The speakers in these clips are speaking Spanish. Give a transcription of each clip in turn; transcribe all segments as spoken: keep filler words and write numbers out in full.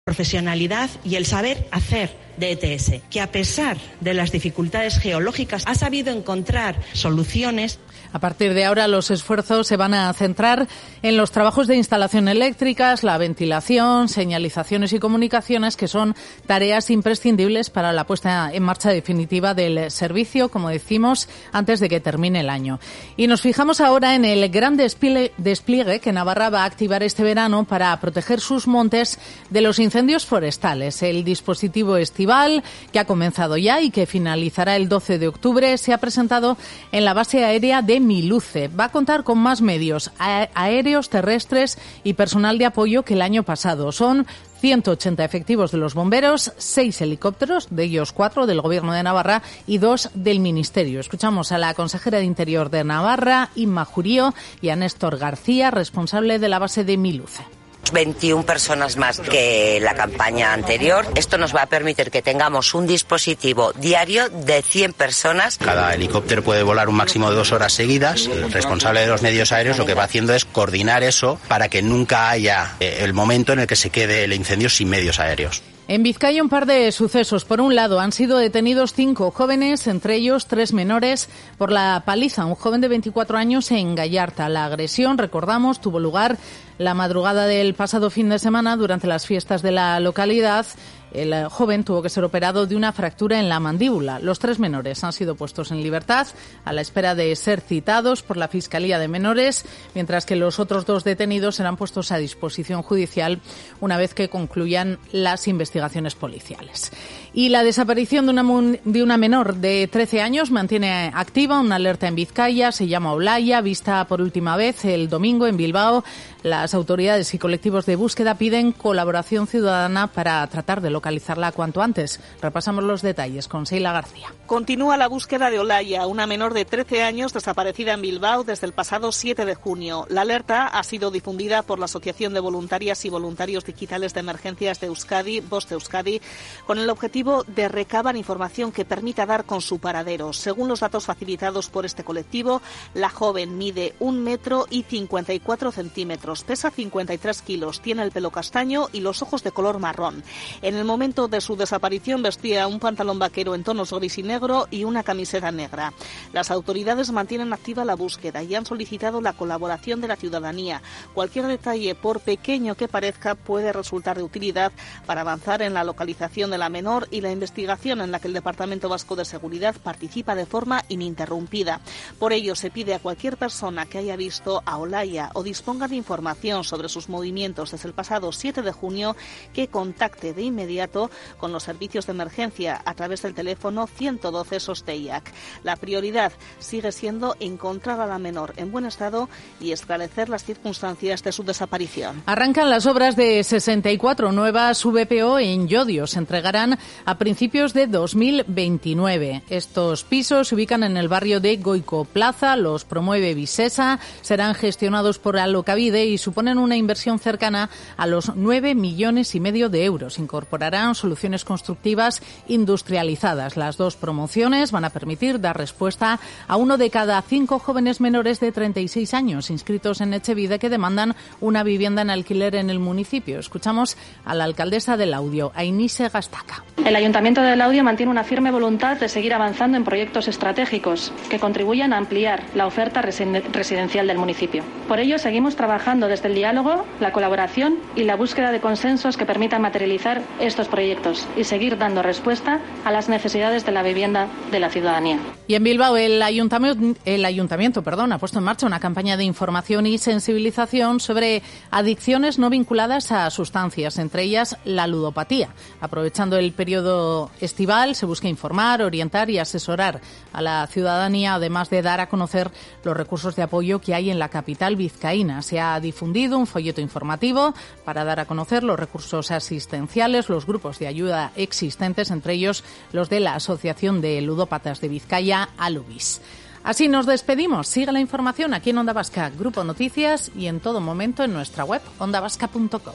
profesionalidad y el saber hacer de E T S, que a pesar de las dificultades geológicas ha sabido encontrar soluciones. A partir de ahora los esfuerzos se van a centrar en los trabajos de instalación eléctricas, la ventilación, señalizaciones y comunicaciones, que son tareas imprescindibles para la puesta en marcha definitiva del servicio, como decimos, antes de que termine el año. Y nos fijamos ahora en el gran despliegue que Navarra va a activar este verano para proteger sus montes de los incendios forestales. El dispositivo estival, que ha comenzado ya y que finalizará el doce de octubre, se ha presentado en la base aérea de Miluce. Va a contar con más medios aéreos, terrestres y personal de apoyo que el año pasado. Son ciento ochenta efectivos de los bomberos, seis helicópteros, de ellos cuatro del Gobierno de Navarra y dos del Ministerio. Escuchamos a la consejera de Interior de Navarra, Inma Jurío, y a Néstor García, responsable de la base de Miluce. veintiuna personas más que la campaña anterior. Esto nos va a permitir que tengamos un dispositivo diario de cien personas. Cada helicóptero puede volar un máximo de dos horas seguidas. El responsable de los medios aéreos lo que va haciendo es coordinar eso para que nunca haya el momento en el que se quede el incendio sin medios aéreos. En Vizcaya un par de sucesos. Por un lado, han sido detenidos cinco jóvenes, entre ellos tres menores, por la paliza. Un joven de veinticuatro años en Gallarta. La agresión, recordamos, tuvo lugar la madrugada del pasado fin de semana durante las fiestas de la localidad. El joven tuvo que ser operado de una fractura en la mandíbula. Los tres menores han sido puestos en libertad a la espera de ser citados por la Fiscalía de Menores, mientras que los otros dos detenidos serán puestos a disposición judicial una vez que concluyan las investigaciones policiales. Y la desaparición de una, de una menor de trece años mantiene activa una alerta en Vizcaya. Se llama Olaya, vista por última vez el domingo en Bilbao. Las autoridades y colectivos de búsqueda piden colaboración ciudadana para tratar de localizarla cuanto antes. Repasamos los detalles con Seila García. Continúa la búsqueda de Olaya, una menor de trece años desaparecida en Bilbao desde el pasado siete de junio. La alerta ha sido difundida por la Asociación de Voluntarias y Voluntarios Digitales de Emergencias de Euskadi, Voz de Euskadi, con el objetivo de recabar información que permita dar con su paradero. Según los datos facilitados por este colectivo, la joven mide un metro y cincuenta y cuatro centímetros. Pesa cincuenta y tres kilos, tiene el pelo castaño y los ojos de color marrón. En el momento de su desaparición vestía un pantalón vaquero en tonos gris y negro y una camiseta negra. Las autoridades mantienen activa la búsqueda y han solicitado la colaboración de la ciudadanía. Cualquier detalle, por pequeño que parezca, puede resultar de utilidad para avanzar en la localización de la menor y la investigación en la que el Departamento Vasco de Seguridad participa de forma ininterrumpida. Por ello, se pide a cualquier persona que haya visto a Olaya o disponga de información sobre sus movimientos desde el pasado siete de junio que contacte de inmediato con los servicios de emergencia a través del teléfono ciento doce Sosteiak. La prioridad sigue siendo encontrar a la menor en buen estado y esclarecer las circunstancias de su desaparición. Arrancan las obras de sesenta y cuatro nuevas V P O en Llodio. Se entregarán a principios de dos mil veintinueve. Estos pisos se ubican en el barrio de Goico Plaza, los promueve Visesa, serán gestionados por Alokabide y suponen una inversión cercana a los nueve millones y medio de euros. Incorporarán soluciones constructivas industrializadas. Las dos promociones van a permitir dar respuesta a uno de cada cinco jóvenes menores de treinta y seis años inscritos en Etxebide que demandan una vivienda en alquiler en el municipio. Escuchamos a la alcaldesa de Laudio, Ainise Gastaca. El Ayuntamiento de Laudio mantiene una firme voluntad de seguir avanzando en proyectos estratégicos que contribuyan a ampliar la oferta residencial del municipio. Por ello, seguimos trabajando desde el diálogo, la colaboración y la búsqueda de consensos que permitan materializar estos proyectos y seguir dando respuesta a las necesidades de la vivienda de la ciudadanía. Y en Bilbao el ayuntamiento, el ayuntamiento perdón, ha puesto en marcha una campaña de información y sensibilización sobre adicciones no vinculadas a sustancias, entre ellas la ludopatía. Aprovechando el periodo estival se busca informar, orientar y asesorar a la ciudadanía, además de dar a conocer los recursos de apoyo que hay en la capital vizcaína. Se ha difundido un folleto informativo para dar a conocer los recursos asistenciales, los grupos de ayuda existentes, entre ellos los de la Asociación de Ludópatas de Vizcaya, Alubis. Así nos despedimos. Sigue la información aquí en Onda Vasca, Grupo Noticias y en todo momento en nuestra web onda vasca punto com.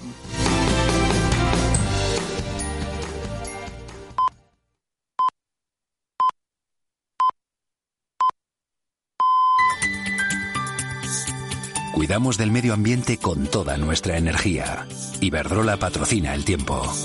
Cuidamos del medio ambiente con toda nuestra energía. Iberdrola patrocina el tiempo.